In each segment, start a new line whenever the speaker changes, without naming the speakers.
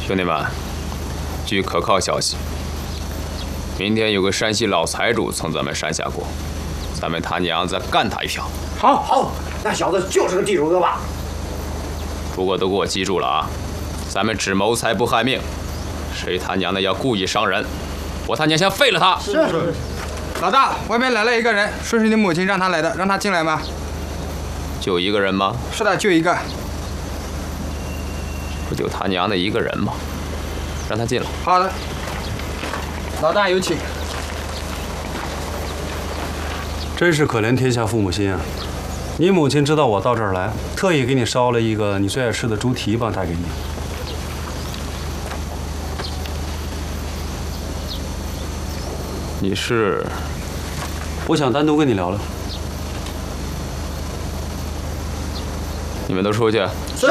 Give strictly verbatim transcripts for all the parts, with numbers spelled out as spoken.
兄弟们，据可靠消息，明天有个山西老财主从咱们山下过，咱们他娘再干他一票。
好，好，那小子就是个地主恶霸。
不过都给我记住了啊，咱们只谋财不害命，谁他娘的要故意伤人，我他娘先废了他。
是是。
老大，外面来了一个人，说是你母亲让他来的，让他进来吗？
就一个人吗？
是的，就一个。
不就他娘的一个人吗？让他进来。
好的。老大有请。
真是可怜天下父母心啊！你母亲知道我到这儿来，特意给你烧了一个你最爱吃的猪蹄膀带给你。
你是？
我想单独跟你聊聊。
你们都出去。
是。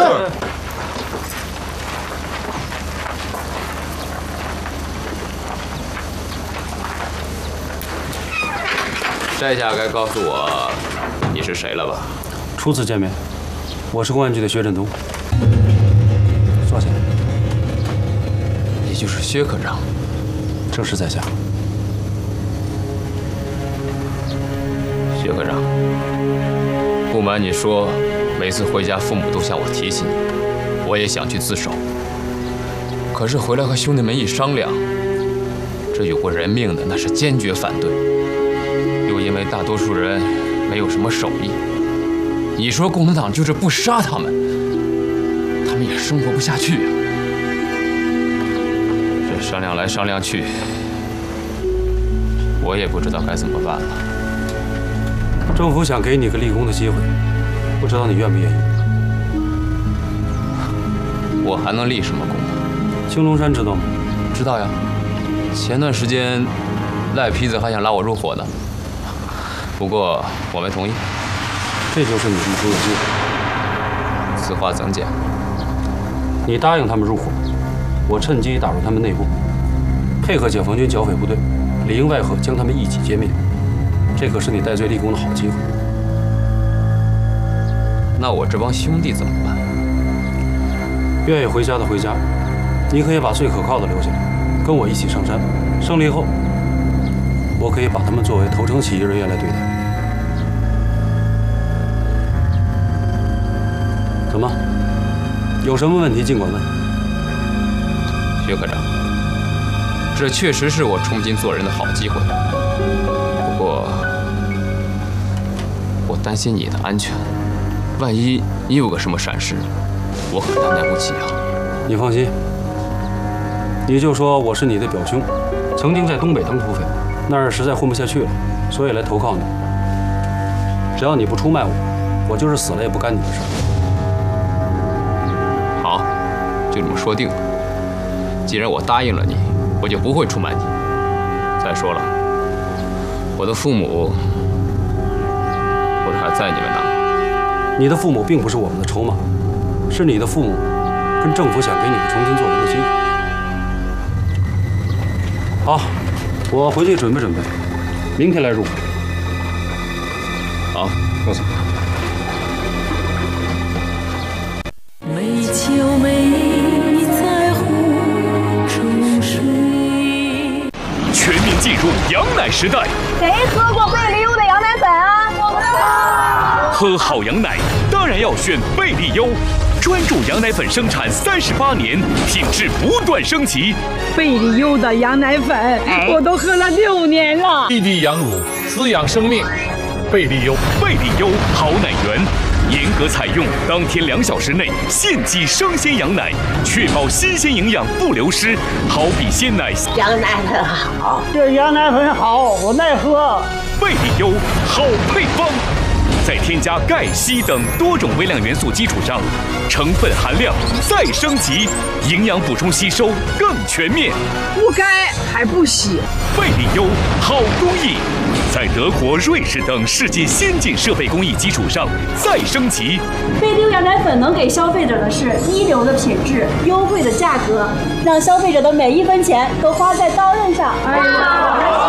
这下该告诉我你是谁了吧？
初次见面，我是公安局的薛振东。坐下。
你就是薛科长。
正是在下。
薛科长，不瞒你说，每次回家父母都向我提起你，我也想去自首。可是回来和兄弟们一商量，这有过人命的那是坚决反对。又因为大多数人没有什么手艺，你说共产党就是不杀他们，他们也生活不下去啊。这商量来商量去，我也不知道该怎么办了。
政府想给你个立功的机会，不知道你愿不愿意？
我还能立什么功？
青龙山知道吗？
知道呀。前段时间赖坯子还想拉我入伙呢。不过我没同意，
这就是你立功的机会。
此话怎讲？
你答应他们入伙，我趁机打入他们内部，配合解放军剿匪部队，里应外合将他们一起歼灭。这可是你戴罪立功的好机会。
那我这帮兄弟怎么办？
愿意回家的回家，你可以把最可靠的留下来，跟我一起上山。胜利后，我可以把他们作为投诚起义人员来对待。怎么？有什么问题尽管问。
薛科长，这确实是我重新做人的好机会。不过，我担心你的安全，万一你有个什么闪失，我可担待不起啊。
你放心，你就说我是你的表兄，曾经在东北当土匪，那儿实在混不下去了，所以来投靠你。只要你不出卖我，我就是死了也不干你的事。
好，就这么说定了。既然我答应了你，我就不会出卖你。再说了，我的父母不是还在你们那？
你的父母并不是我们的筹码，是你的父母跟政府想给你个重新做人的机会。好，我回去准备准备，明天来入伙。
好，
告诉你。
美秋美在湖中水。
全面进入羊奶时代。
谁喝过贝利优的羊奶粉啊？我们喝。
喝好羊奶当然要选贝利优，专注羊奶粉生产三十八年，品质不断升级。
贝利优的羊奶粉，我都喝了六年了。
滴滴羊乳，滋养生命。贝利优，
贝利优好奶源，严格采用当天两小时内现挤生鲜羊奶，确保新鲜营养不流失。好比鲜奶，
羊奶粉好，这羊奶粉好，我爱喝。
贝利优好配方。在添加钙、硒等多种微量元素基础上，成分含量再升级，营养补充吸收更全面。
不钙还不洗，
贝利优好工艺，在德国、瑞士等世界先进设备工艺基础上再升级。
贝利优羊奶粉能给消费者的是一流的品质、优惠的价格，让消费者的每一分钱都花在刀刃上。哎呀